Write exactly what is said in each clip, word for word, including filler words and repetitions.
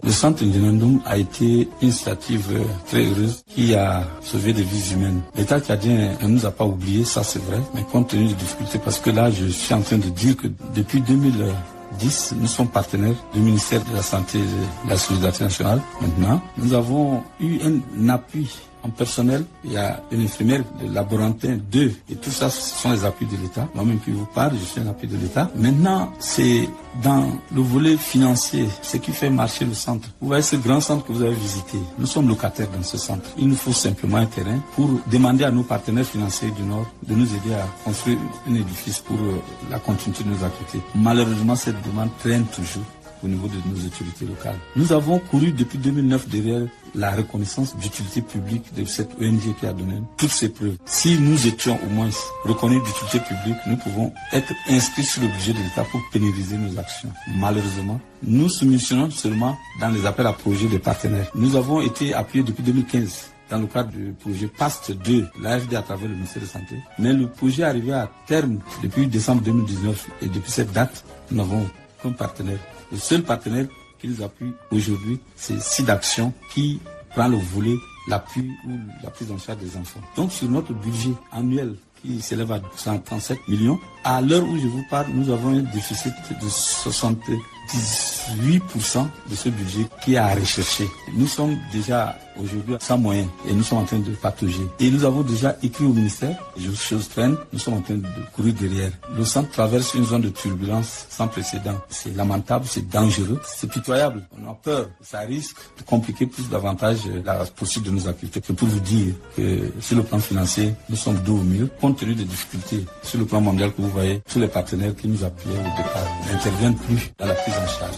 Le centre Ndinandoum a été une initiative très heureuse qui a sauvé des vies humaines. L'État tchadien ne nous a pas oubliés, ça c'est vrai, mais compte tenu des difficultés, parce que là je suis en train de dire que depuis deux mille dix, nous sommes partenaires du ministère de la Santé et de la Solidarité nationale. Maintenant, nous avons eu un appui en personnel. Il y a une infirmière, le laborantin, deux, et tout ça, ce sont les appuis de l'État. Moi-même qui vous parle, je suis un appui de l'État. Maintenant, c'est dans le volet financier, ce qui fait marcher le centre. Vous voyez ce grand centre que vous avez visité. Nous sommes locataires dans ce centre. Il nous faut simplement un terrain pour demander à nos partenaires financiers du Nord de nous aider à construire un édifice pour la continuité de nos activités. Malheureusement, cette demande traîne toujours au niveau de nos autorités locales. Nous avons couru depuis deux mille neuf derrière la reconnaissance d'utilité publique de cette O N G qui a donné toutes ces preuves. Si nous étions au moins reconnus d'utilité publique, nous pouvons être inscrits sur le budget de l'État pour pérenniser nos actions. Malheureusement, nous soumissionnons seulement dans les appels à projets des partenaires. Nous avons été appuyés depuis deux mille quinze. Dans le cadre du projet P A S T deux, l'A F D à travers le ministère de la Santé. Mais le projet est arrivé à terme depuis décembre deux mille dix-neuf et depuis cette date, nous n'avons qu'un partenaire. Le seul partenaire qui nous appuie aujourd'hui, c'est SIDAction qui prend le volet, l'appui ou la prise en charge des enfants. Donc sur notre budget annuel qui s'élève à cent trente-sept millions, à l'heure où je vous parle, nous avons un déficit de soixante-dix-huit pour cent de ce budget qui est à rechercher. Nous sommes déjà aujourd'hui sans moyens et nous sommes en train de patauger. Et nous avons déjà écrit au ministère, les choses traînent, nous sommes en train de courir derrière. Le centre traverse une zone de turbulence sans précédent. C'est lamentable, c'est dangereux, c'est pitoyable. On a peur, ça risque de compliquer plus davantage la poursuite de nos activités. C'est pour vous dire que sur le plan financier, nous sommes dos au mur, compte tenu des difficultés sur le plan mondial que vous voyez, tous les partenaires qui nous appuyaient au départ n'interviennent plus dans la prise en charge.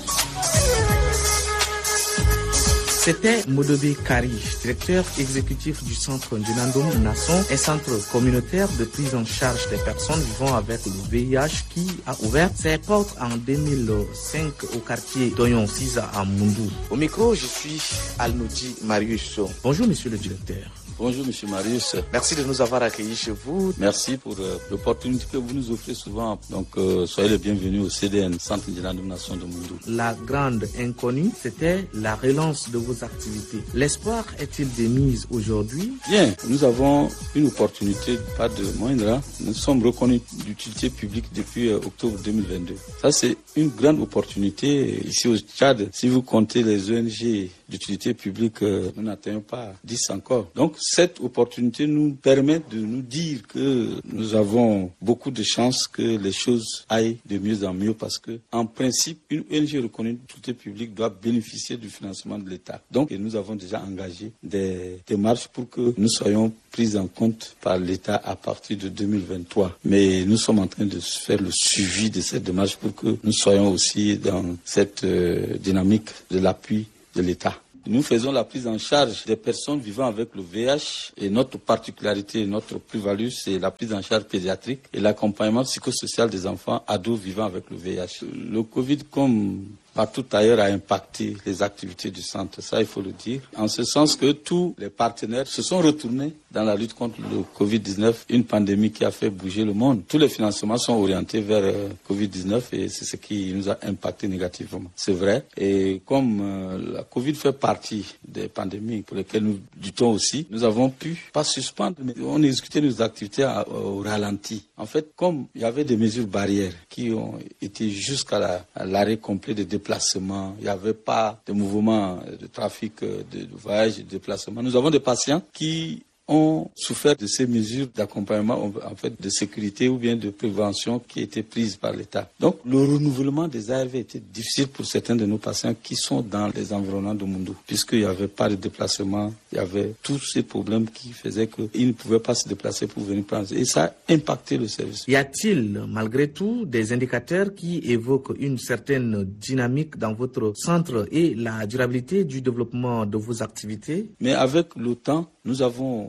C'était Modobé Kari, directeur exécutif du centre Ndinandoum Nasson, un centre communautaire de prise en charge des personnes vivant avec le V I H qui a ouvert ses portes en deux mille cinq au quartier Doyon Siza à Moundou. Au micro, je suis Alnoudi Marius. Bonjour monsieur le directeur. Bonjour Monsieur Marius. Merci de nous avoir accueillis chez vous. Merci pour euh, l'opportunité que vous nous offrez souvent. Donc euh, soyez les bienvenus au C D N, Centre Ndinandoum Nasson de Moundou. La grande inconnue, c'était la relance de vos activités. L'espoir est-il de mise aujourd'hui? Bien, nous avons une opportunité, pas de moindre. Nous sommes reconnus d'utilité publique depuis euh, octobre deux mille vingt-deux. Ça c'est une grande opportunité ici au Tchad. Si vous comptez les O N G d'utilité publique, euh, nous n'atteignons pas dix encore. Donc cette opportunité nous permet de nous dire que nous avons beaucoup de chances que les choses aillent de mieux en mieux parce que, en principe, une O N G reconnue d'utilité publique doit bénéficier du financement de l'État. Donc, et nous avons déjà engagé des démarches pour que nous soyons pris en compte par l'État à partir de deux mille vingt-trois. Mais nous sommes en train de faire le suivi de cette démarche pour que nous soyons aussi dans cette euh, dynamique de l'appui de l'État. Nous faisons la prise en charge des personnes vivant avec le V I H et notre particularité, notre plus-value, c'est la prise en charge pédiatrique et l'accompagnement psychosocial des enfants ados vivant avec le V I H. Le Covid, comme partout ailleurs, a impacté les activités du centre. Ça, il faut le dire. En ce sens que tous les partenaires se sont retournés dans la lutte contre le covid dix-neuf, une pandémie qui a fait bouger le monde. Tous les financements sont orientés vers euh, covid dix-neuf et c'est ce qui nous a impacté négativement. C'est vrai. Et comme euh, la Covid fait partie des pandémies pour lesquelles nous luttons aussi, nous avons pu, pas suspendre, mais on exécutait nos activités à, au ralenti. En fait, comme il y avait des mesures barrières qui ont été jusqu'à la, à l'arrêt complet des déplacements, il n'y avait pas de mouvement de trafic, de, de voyage, de déplacement. Nous avons des patients qui ont souffert de ces mesures d'accompagnement, en fait, de sécurité ou bien de prévention qui étaient prises par l'État. Donc, le renouvellement des A R V était difficile pour certains de nos patients qui sont dans les environnements de Moundou, puisqu'il n'y avait pas de déplacement, il y avait tous ces problèmes qui faisaient qu'ils ne pouvaient pas se déplacer pour venir prendre. Et ça a impacté le service. Y a-t-il, malgré tout, des indicateurs qui évoquent une certaine dynamique dans votre centre et la durabilité du développement de vos activités? Mais avec le temps, nous avons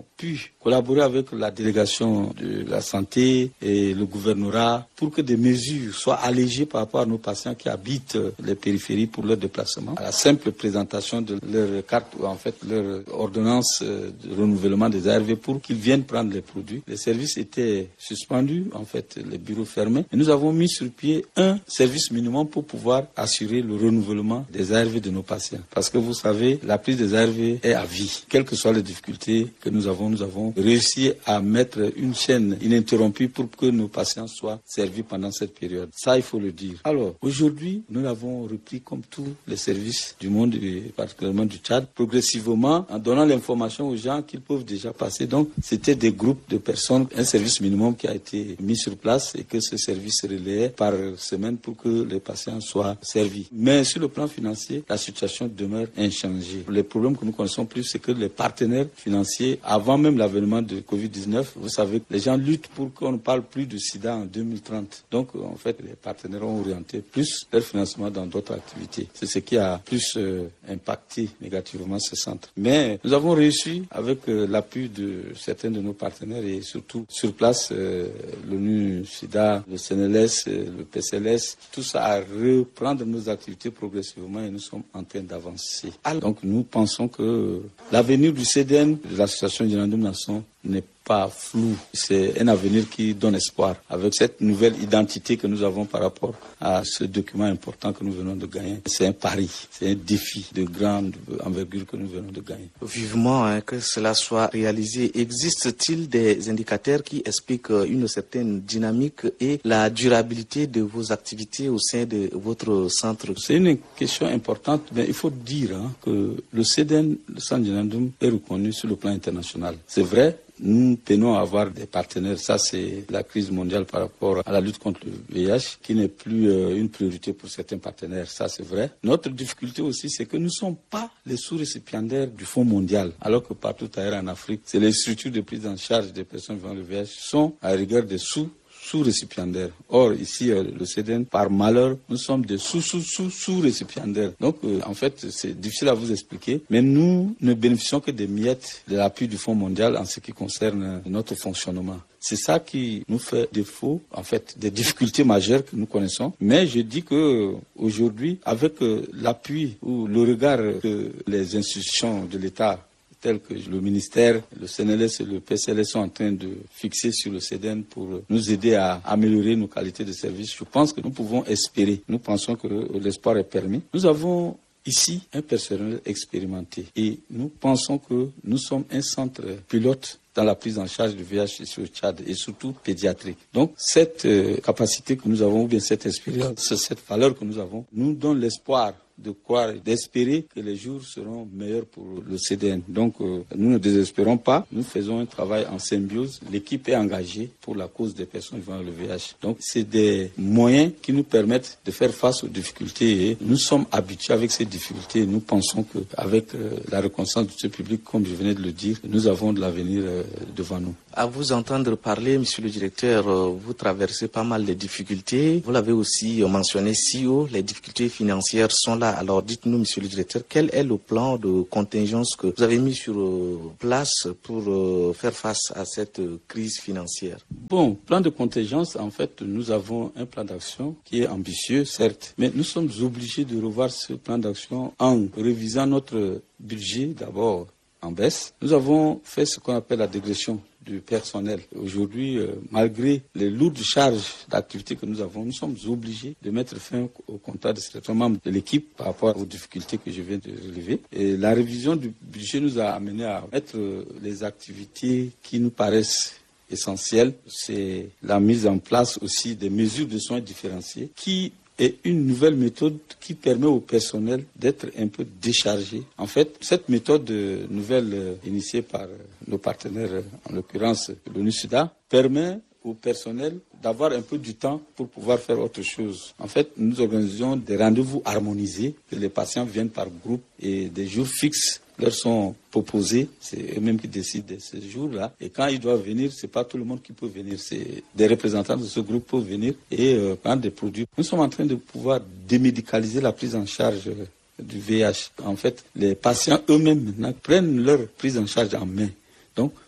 pu collaborer avec la délégation de la santé et le gouvernorat pour que des mesures soient allégées par rapport à nos patients qui habitent les périphéries pour leur déplacement. À la simple présentation de leur carte ou en fait leur ordonnance de renouvellement des A R V pour qu'ils viennent prendre les produits. Les services étaient suspendus, en fait, les bureaux fermés. Et nous avons mis sur pied un service minimum pour pouvoir assurer le renouvellement des A R V de nos patients. Parce que vous savez, la prise des A R V est à vie. Quelles que soient les difficultés que nous avons, nous avons réussi à mettre une chaîne ininterrompue pour que nos patients soient servis pendant cette période. Ça, il faut le dire. Alors, aujourd'hui, nous l'avons repris comme tous les services du monde, et particulièrement du Tchad, progressivement, en donnant l'information aux gens qu'ils peuvent déjà passer. Donc, c'était des groupes de personnes, un service minimum qui a été mis sur place et que ce service relayait par semaine pour que les patients soient servis. Mais sur le plan financier, la situation demeure inchangée. Les problèmes que nous connaissons plus, c'est que les partenaires financiers, avant même l'avènement de covid dix-neuf, vous savez que les gens luttent pour qu'on ne parle plus de sida en deux mille trente. Donc, en fait, les partenaires ont orienté plus leur financement dans d'autres activités. C'est ce qui a plus euh, impacté négativement ce centre. Mais nous avons réussi, avec euh, l'appui de certains de nos partenaires et surtout sur place, euh, l'ONU SIDA, le C N L S, euh, le P C L S, tout ça à reprendre nos activités progressivement et nous sommes en train d'avancer. Donc, nous pensons que l'avenir du C D N, de l'Association Djinandoum Nasson, n'est pas flou. C'est un avenir qui donne espoir. Avec cette nouvelle identité que nous avons par rapport à ce document important que nous venons de gagner, c'est un pari, c'est un défi de grande envergure que nous venons de gagner. Vivement hein, que cela soit réalisé. Existe-t-il des indicateurs qui expliquent une certaine dynamique et la durabilité de vos activités au sein de votre centre? C'est une question importante, mais il faut dire hein, que le C D N, le Centre Djinandoum, est reconnu sur le plan international. C'est vrai. Nous peinons à avoir des partenaires. Ça, c'est la crise mondiale par rapport à la lutte contre le V I H qui n'est plus euh, une priorité pour certains partenaires. Ça, c'est vrai. Notre difficulté aussi, c'est que nous ne sommes pas les sous-récipiendaires du Fonds mondial. Alors que partout ailleurs en Afrique, c'est les structures de prise en charge des personnes vivant le V I H qui sont à rigueur des sous sous-récipiendaires. Or, ici, euh, le C D N, par malheur, nous sommes des sous-sous-sous-sous-récipiendaires. Donc, euh, en fait, c'est difficile à vous expliquer, mais nous ne bénéficions que des miettes de l'appui du Fonds mondial en ce qui concerne euh, notre fonctionnement. C'est ça qui nous fait défaut, en fait, des difficultés majeures que nous connaissons. Mais je dis que aujourd'hui, avec euh, l'appui ou le regard que les institutions de l'État tels que le ministère, le C N L S et le P C L S sont en train de fixer sur le C D N pour nous aider à améliorer nos qualités de service. Je pense que nous pouvons espérer. Nous pensons que l'espoir est permis. Nous avons ici un personnel expérimenté et nous pensons que nous sommes un centre pilote dans la prise en charge du V I H ici au Tchad et surtout pédiatrique. Donc cette euh, capacité que nous avons ou bien cette expérience, cette valeur que nous avons, nous donne l'espoir de croire et d'espérer que les jours seront meilleurs pour le C D N. Donc, euh, nous ne désespérons pas. Nous faisons un travail en symbiose. L'équipe est engagée pour la cause des personnes vivant le V I H. Donc, c'est des moyens qui nous permettent de faire face aux difficultés et nous sommes habitués avec ces difficultés. Nous pensons qu'avec euh, la reconnaissance de ce public, comme je venais de le dire, nous avons de l'avenir euh, devant nous. À vous entendre parler, monsieur le directeur, euh, vous traversez pas mal de difficultés. Vous l'avez aussi mentionné si haut, les difficultés financières sont là. Alors dites-nous, monsieur le directeur, quel est le plan de contingence que vous avez mis sur place pour faire face à cette crise financière? Bon, plan de contingence, en fait, nous avons un plan d'action qui est ambitieux, certes, mais nous sommes obligés de revoir ce plan d'action en révisant notre budget d'abord en baisse. Nous avons fait ce qu'on appelle la dégression du personnel. Aujourd'hui, euh, malgré les lourdes charges d'activité que nous avons, nous sommes obligés de mettre fin au contrat de certains membres de l'équipe par rapport aux difficultés que je viens de relever. Et la révision du budget nous a amené à mettre les activités qui nous paraissent essentielles. C'est la mise en place aussi des mesures de soins différenciés qui est une nouvelle méthode qui permet au personnel d'être un peu déchargé. En fait, cette méthode euh, nouvelle euh, initiée par euh, nos partenaires, euh, en l'occurrence l'ONU SIDA, permet au personnel d'avoir un peu du temps pour pouvoir faire autre chose. En fait, nous organisons des rendez-vous harmonisés, que les patients viennent par groupe et des jours fixes leur sont proposés. C'est eux-mêmes qui décident de ces jours-là. Et quand ils doivent venir, c'est pas tout le monde qui peut venir. C'est des représentants de ce groupe peuvent venir et euh, prendre des produits. Nous sommes en train de pouvoir démédicaliser la prise en charge euh, du V I H. En fait, les patients eux-mêmes maintenant prennent leur prise en charge en main. Donc,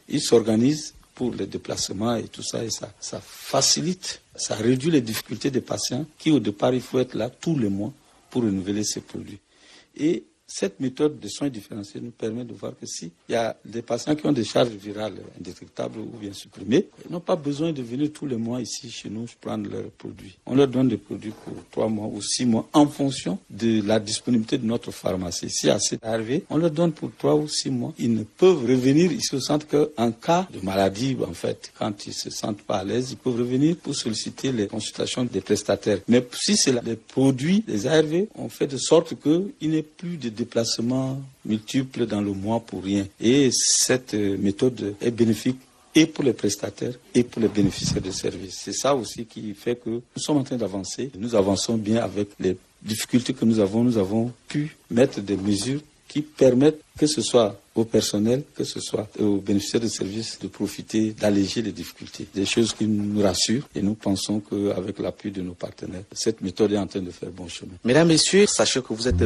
ils s'organisent pour les déplacements et tout ça, et ça, ça facilite, ça réduit les difficultés des patients qui, au départ, il faut être là tous les mois pour renouveler ces produits. Et cette méthode de soins différenciés nous permet de voir que s'il y a des patients qui ont des charges virales indétectables ou bien supprimées, ils n'ont pas besoin de venir tous les mois ici chez nous prendre leurs produits. On leur donne des produits pour trois mois ou six mois en fonction de la disponibilité de notre pharmacie. Si assez arrivé, on leur donne pour trois ou six mois. Ils ne peuvent revenir ici au centre qu'en cas de maladie, en fait. Quand ils se sentent pas à l'aise, ils peuvent revenir pour solliciter les consultations des prestataires. Mais si c'est les produits, les A R V, on fait de sorte qu'il n'y ait plus de déplacements multiples dans le mois pour rien. Et cette méthode est bénéfique et pour les prestataires et pour les bénéficiaires de services. C'est ça aussi qui fait que nous sommes en train d'avancer. Nous avançons bien avec les difficultés que nous avons. Nous avons pu mettre des mesures qui permettent que ce soit au personnel, que ce soit aux bénéficiaires de services de profiter, d'alléger les difficultés. Des choses qui nous rassurent et nous pensons qu'avec l'appui de nos partenaires, cette méthode est en train de faire bon chemin. Mesdames, Messieurs, sachez que vous êtes...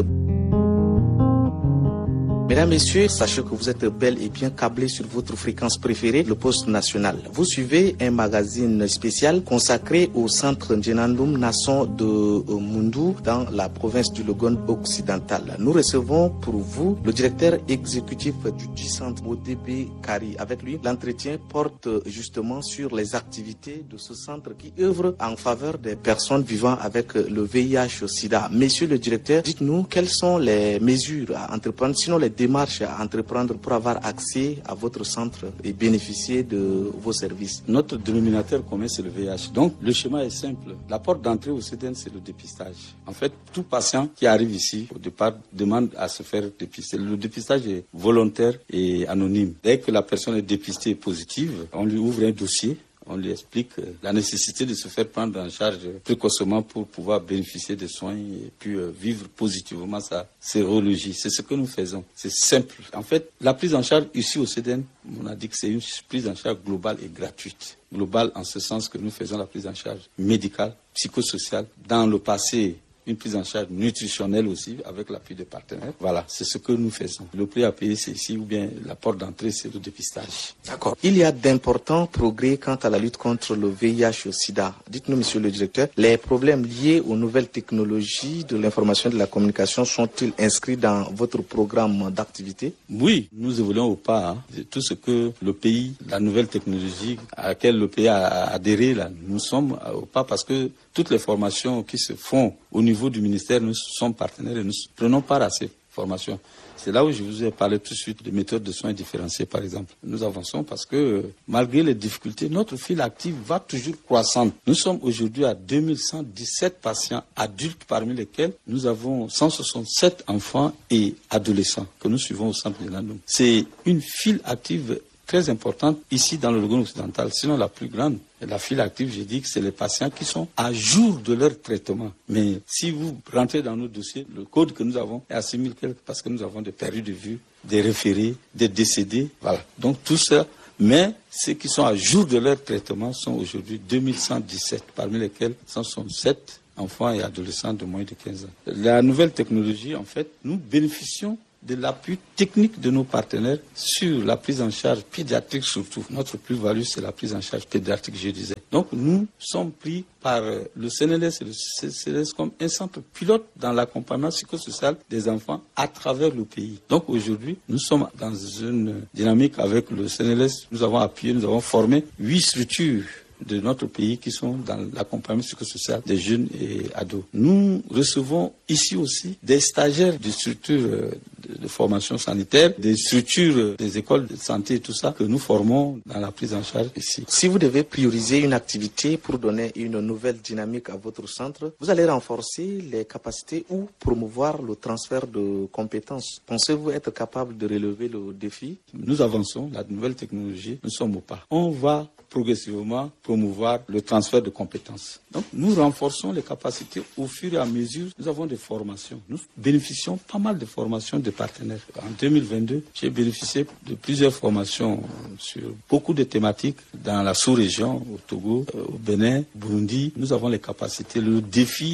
Mesdames, Messieurs, sachez que vous êtes bel et bien câblés sur votre fréquence préférée, le poste national. Vous suivez un magazine spécial consacré au centre Njenandoum Nasson de Moundou dans la province du Logone occidental. Nous recevons pour vous le directeur exécutif du, du centre Modébé Kari. Avec lui, l'entretien porte justement sur les activités de ce centre qui œuvre en faveur des personnes vivant avec le V I H-Sida. Monsieur le directeur, dites-nous quelles sont les mesures à entreprendre, sinon les démarches à entreprendre pour avoir accès à votre centre et bénéficier de vos services. Notre dénominateur commun, c'est le V I H. Donc, le schéma est simple. La porte d'entrée au C D N, c'est le dépistage. En fait, tout patient qui arrive ici, au départ, demande à se faire dépister. Le dépistage est volontaire et anonyme. Dès que la personne est dépistée positive, on lui ouvre un dossier. On lui explique la nécessité de se faire prendre en charge précocement pour pouvoir bénéficier des soins et puis vivre positivement sa sérologie. C'est ce que nous faisons. C'est simple. En fait, la prise en charge ici au C D N, on a dit que c'est une prise en charge globale et gratuite. Globale en ce sens que nous faisons la prise en charge médicale, psychosociale. Dans le passé, une prise en charge nutritionnelle aussi, avec l'appui des partenaires. Voilà, c'est ce que nous faisons. Le prix à payer, c'est ici, ou bien la porte d'entrée, c'est le dépistage. D'accord. Il y a d'importants progrès quant à la lutte contre le V I H au sida. Dites-nous, monsieur le directeur, les problèmes liés aux nouvelles technologies de l'information et de la communication sont-ils inscrits dans votre programme d'activité? Oui, nous évoluons au pas. Hein. Tout ce que le pays, la nouvelle technologie à laquelle le pays a adhéré, là, nous sommes au pas parce que toutes les formations qui se font au niveau du ministère, nous sommes partenaires et nous prenons part à ces formations. C'est là où je vous ai parlé tout de suite de méthodes de soins différenciées, par exemple. Nous avançons parce que, malgré les difficultés, notre file active va toujours croissante. Nous sommes aujourd'hui à deux mille cent dix-sept patients adultes, parmi lesquels nous avons cent soixante-sept enfants et adolescents que nous suivons au centre de Njenandoum. C'est une file active très importante ici dans le Logone occidental, sinon la plus grande. La file active, j'ai dit que c'est les patients qui sont à jour de leur traitement. Mais si vous rentrez dans nos dossiers, le code que nous avons est à six mille quelques parce que nous avons des perdus de vue, des référés, des décédés. Voilà. Donc tout ça, mais ceux qui sont à jour de leur traitement sont aujourd'hui deux mille cent dix-sept, parmi lesquels cent soixante-sept enfants et adolescents de moins de quinze ans. La nouvelle technologie, en fait, nous bénéficions de l'appui technique de nos partenaires sur la prise en charge pédiatrique surtout. Notre plus-value, c'est la prise en charge pédiatrique, je disais. Donc, nous sommes pris par le C N L S et le C C L S comme un centre pilote dans l'accompagnement psychosocial des enfants à travers le pays. Donc, aujourd'hui, nous sommes dans une dynamique avec le C N L S. Nous avons appuyé, nous avons formé huit structures de notre pays qui sont dans l'accompagnement psychosocial des jeunes et ados. Nous recevons ici aussi des stagiaires de structures de formation sanitaire, des structures des écoles de santé et tout ça que nous formons dans la prise en charge ici. Si vous devez prioriser une activité pour donner une nouvelle dynamique à votre centre, vous allez renforcer les capacités ou promouvoir le transfert de compétences. Pensez-vous être capable de relever le défi? Nous avançons, la nouvelle technologie, nous sommes au pas. On va progressivement promouvoir le transfert de compétences. Donc, nous renforçons les capacités au fur et à mesure. Nous avons des formations. Nous bénéficions pas mal de formations de partenaires. En deux mille vingt-deux, j'ai bénéficié de plusieurs formations sur beaucoup de thématiques dans la sous-région, au Togo, au Bénin, au Burundi. Nous avons les capacités. Le défi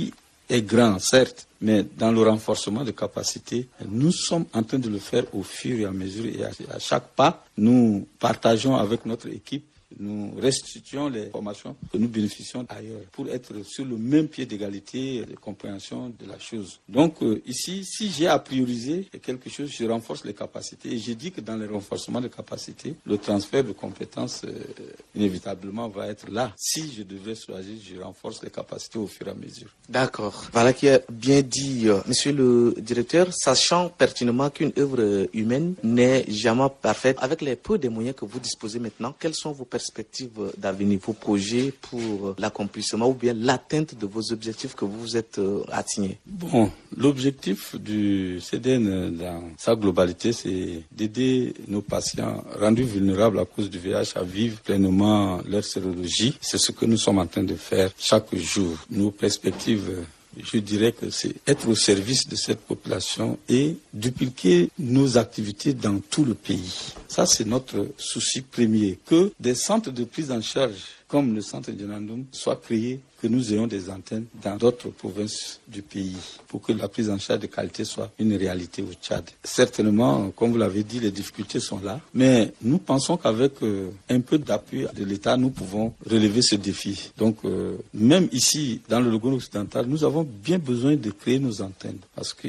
est grand, certes, mais dans le renforcement de capacités, nous sommes en train de le faire au fur et à mesure et à chaque pas, nous partageons avec notre équipe. Nous restituons les formations que nous bénéficions ailleurs pour être sur le même pied d'égalité de compréhension de la chose. Donc euh, ici, si j'ai à prioriser quelque chose, je renforce les capacités. Et je dis que dans le renforcement de capacités, le transfert de compétences euh, inévitablement va être là. Si je devais choisir, je renforce les capacités au fur et à mesure. D'accord. Voilà qui est bien dit, euh, monsieur le directeur, sachant pertinemment qu'une œuvre humaine n'est jamais parfaite. Avec les peu de moyens que vous disposez maintenant, quels sont vos perspectives d'avenir, vos projets pour l'accomplissement ou bien l'atteinte de vos objectifs que vous vous êtes euh, assignés? Bon, l'objectif du C D N dans sa globalité, c'est d'aider nos patients rendus vulnérables à cause du V I H à vivre pleinement leur sérologie. C'est ce que nous sommes en train de faire chaque jour. Nos perspectives, je dirais que c'est être au service de cette population et dupliquer nos activités dans tout le pays. Ça, c'est notre souci premier. Que des centres de prise en charge, comme le centre Njinandoum, soient créés, que nous ayons des antennes dans d'autres provinces du pays, pour que la prise en charge de qualité soit une réalité au Tchad. Certainement, comme vous l'avez dit, les difficultés sont là, mais nous pensons qu'avec euh, un peu d'appui de l'État, nous pouvons relever ce défi. Donc, euh, même ici, dans le Logone occidental, nous avons bien besoin de créer nos antennes, parce que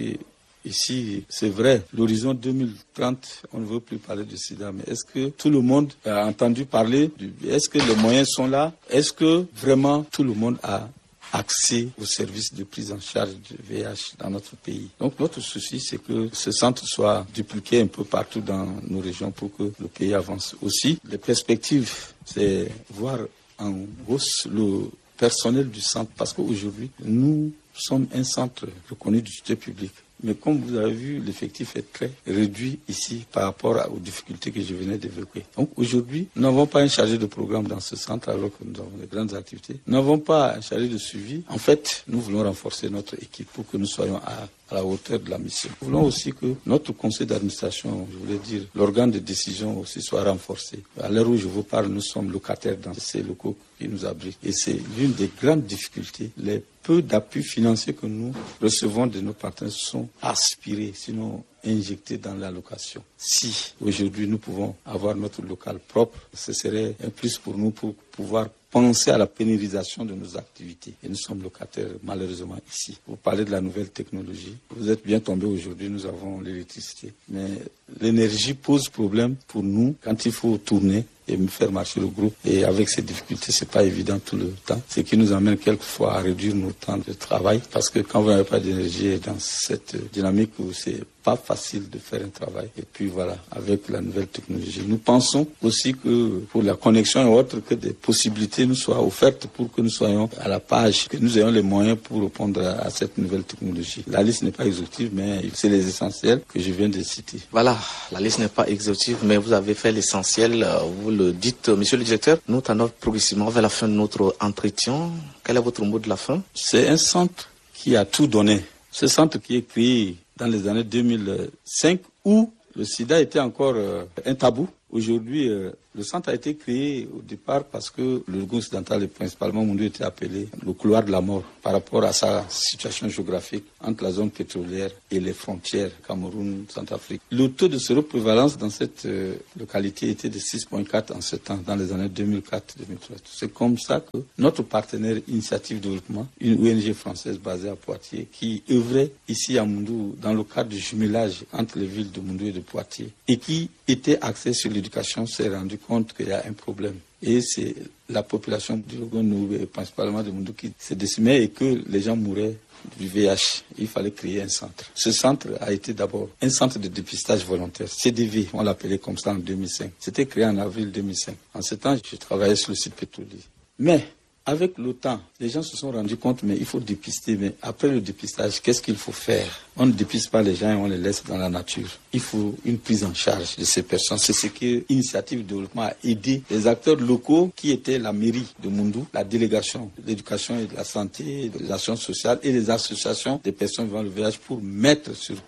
ici, c'est vrai, l'horizon deux mille trente, on ne veut plus parler du sida, mais est-ce que tout le monde a entendu parler du... Est-ce que les moyens sont là? Est-ce que vraiment tout le monde a accès aux services de prise en charge du V I H dans notre pays? Donc notre souci, c'est que ce centre soit dupliqué un peu partout dans nos régions pour que le pays avance. Aussi, les perspectives, c'est voir en hausse le personnel du centre, parce qu'aujourd'hui, nous sommes un centre reconnu d'utilité publique. Mais comme vous avez vu, l'effectif est très réduit ici par rapport aux difficultés que je venais d'évoquer. Donc aujourd'hui, nous n'avons pas un chargé de programme dans ce centre alors que nous avons de grandes activités. Nous n'avons pas un chargé de suivi. En fait, nous voulons renforcer notre équipe pour que nous soyons à, à la hauteur de la mission. Nous voulons aussi que notre conseil d'administration, je voulais dire, l'organe de décision aussi soit renforcé. À l'heure où je vous parle, nous sommes locataires dans ces locaux qui nous abritent. Et c'est l'une des grandes difficultés. Les peu d'appui financier que nous recevons de nos partenaires sont aspirés, sinon injectés dans l'allocation. Si aujourd'hui nous pouvons avoir notre local propre, ce serait un plus pour nous pour pouvoir penser à la pérennisation de nos activités. Et nous sommes locataires malheureusement ici. Vous parlez de la nouvelle technologie. Vous êtes bien tombés aujourd'hui, nous avons l'électricité. Mais l'énergie pose problème pour nous quand il faut tourner et faire marcher le groupe. Et avec ces difficultés, c'est pas évident tout le temps. Ce qui nous amène quelquefois à réduire nos temps de travail. Parce que quand vous n'avez pas d'énergie dans cette dynamique où c'est pas facile de faire un travail. Et puis voilà, avec la nouvelle technologie. Nous pensons aussi que pour la connexion et autres, que des possibilités nous soient offertes pour que nous soyons à la page, que nous ayons les moyens pour répondre à cette nouvelle technologie. La liste n'est pas exhaustive, mais c'est les essentiels que je viens de citer. Voilà, la liste n'est pas exhaustive, mais vous avez fait l'essentiel. Vous le dites, monsieur le directeur. Nous tendons progressivement vers la fin de notre entretien. Quel est votre mot de la fin? C'est un centre qui a tout donné. Ce centre qui est créé dans les années deux mille cinq où le sida était encore euh, un tabou. Aujourd'hui, euh, le centre a été créé au départ parce que le Logone occidental et principalement Moundou était appelé le couloir de la mort par rapport à sa situation géographique entre la zone pétrolière et les frontières Cameroun, Centrafrique. Le taux de séroprévalence dans cette euh, localité était de six virgule quatre en ce temps, dans les années deux mille quatre deux mille trois. C'est comme ça que notre partenaire Initiative Développement, une O N G française basée à Poitiers, qui œuvrait ici à Moundou dans le cadre du jumelage entre les villes de Moundou et de Poitiers et qui était axé sur l'éducation, s'est rendu compte qu'il y a un problème. Et c'est la population du Logone, et principalement de Moundou, qui se décimait et que les gens mouraient du V I H. Il fallait créer un centre. Ce centre a été d'abord un centre de dépistage volontaire, C D V, on l'appelait comme ça en deux mille cinq. C'était créé en avril deux mille cinq. En ce temps, je travaillais sur le site pétrolier. Mais avec le temps, les gens se sont rendus compte, mais il faut dépister. Mais après le dépistage, qu'est-ce qu'il faut faire? On ne dépiste pas les gens et on les laisse dans la nature. Il faut une prise en charge de ces personnes. C'est ce que Initiative Développement a aidé les acteurs locaux qui étaient la mairie de Moundou, la délégation de l'éducation et de la santé, de l'action sociale et les associations des personnes vivant le V I H pour mettre sur pied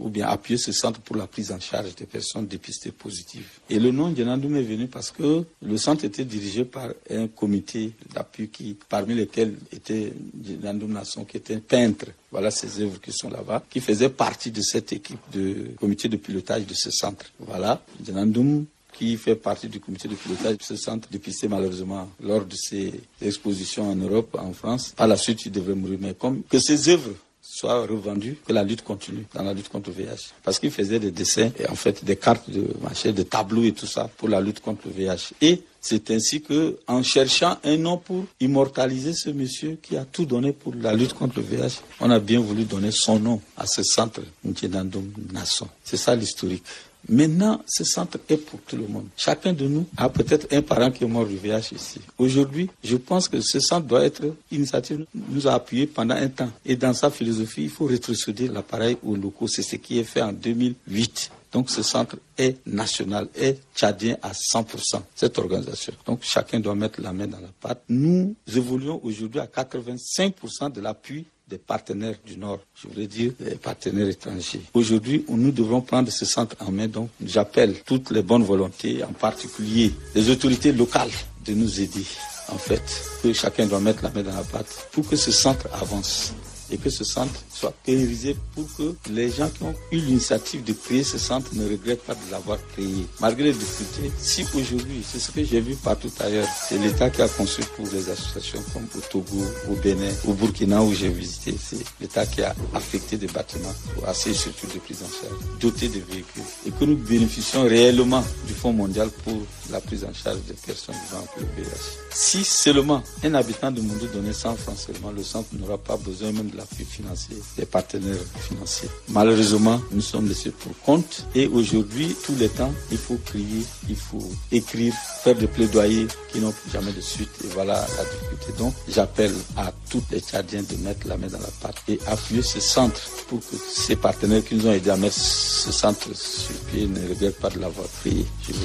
ou bien appuyer ce centre pour la prise en charge des personnes dépistées positives. Et le nom Djenandoum est venu parce que le centre était dirigé par un comité d'appui qui, parmi lesquels était Djenandoum Nasson, qui était un peintre. Voilà ces œuvres qui sont là-bas, qui faisaient partie de cette équipe de comité de pilotage de ce centre. Voilà, Djenandoum, qui fait partie du comité de pilotage de ce centre, dépisté malheureusement lors de ses expositions en Europe, en France. Par la suite, il devrait mourir. Mais comme que ces œuvres soient revendues, que la lutte continue dans la lutte contre le V I H. Parce qu'il faisait des dessins, et en fait des cartes de machin, des tableaux et tout ça pour la lutte contre le V I H. Et c'est ainsi que, en cherchant un nom pour immortaliser ce monsieur qui a tout donné pour la lutte contre le V I H, on a bien voulu donner son nom à ce centre, Djenandoum Nasson. C'est ça l'historique. Maintenant, ce centre est pour tout le monde. Chacun de nous a peut-être un parent qui est mort du V I H ici. Aujourd'hui, je pense que ce centre doit être une initiative nous a appuyé pendant un temps. Et dans sa philosophie, il faut rétrocéder l'appareil aux locaux. C'est ce qui est fait en deux mille huit. Donc ce centre est national, est tchadien à cent pour cent, cette organisation. Donc chacun doit mettre la main dans la pâte. Nous évoluons aujourd'hui à quatre-vingt-cinq pour cent de l'appui des partenaires du Nord, je voudrais dire des partenaires étrangers. Aujourd'hui, nous devrons prendre ce centre en main. Donc j'appelle toutes les bonnes volontés, en particulier les autorités locales, de nous aider. En fait, que chacun doit mettre la main dans la pâte pour que ce centre avance et que ce centre soit pérennisé pour que les gens qui ont eu l'initiative de créer ce centre ne regrettent pas de l'avoir créé. Malgré les difficultés, si aujourd'hui, c'est ce que j'ai vu partout ailleurs, c'est l'État qui a construit pour les associations comme au Togo, au Bénin, au Burkina où j'ai visité, c'est l'État qui a affecté des bâtiments pour assez surtout de prise en charge, doté de véhicules, et que nous bénéficions réellement du Fonds mondial pour la prise en charge des personnes vivant avec le V I H. Si seulement un habitant du monde donnait cent francs seulement, le centre n'aura pas besoin même de l'appui financier, des partenaires financiers. Malheureusement, nous sommes laissés pour compte et aujourd'hui, tous les temps, il faut crier, il faut écrire, faire des plaidoyers qui n'ont jamais de suite. Et voilà la difficulté. Donc, j'appelle à tous les Tchadiens de mettre la main dans la pâte et appuyer ce centre pour que ces partenaires qui nous ont aidés à mettre ce centre sur pied ne regrettent pas de l'avoir créé.